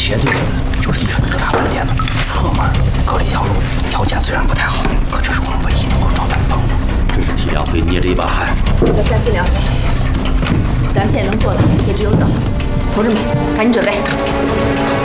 斜对着的就是一群那个大饭店的，侧门隔了一条路，条件虽然不太好，可这是我们唯一能够找到的房子。 这是替梁飞捏着一把汗。 要相信梁飞，咱们现在能做的也只有等。同志们，赶紧准备。